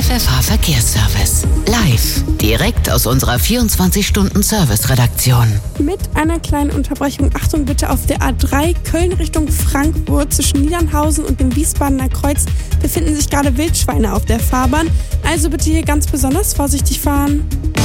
FFH Verkehrsservice. Live, direkt aus unserer 24-Stunden-Service-Redaktion. Mit einer kleinen Unterbrechung. Achtung bitte auf der A3 Köln Richtung Frankfurt zwischen Niedernhausen und dem Wiesbadener Kreuz befinden sich gerade Wildschweine auf der Fahrbahn. Also bitte hier ganz besonders vorsichtig fahren.